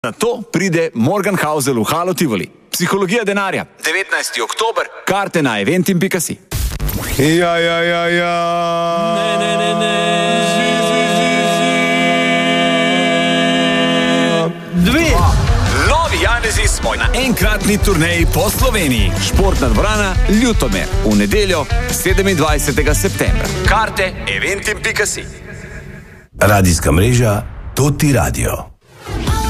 Na to pride Morgan Housel v Halo Tivoli. Psihologija denarja. 19. oktober. Karte na eventim.si. Ja. Dve. Novi Janezi smo na enkratni turneji po Sloveniji. Športna dvorana Ljutomer. V nedeljo 27. septembra. Karte eventim.si. Radijska mreža Toti Radio.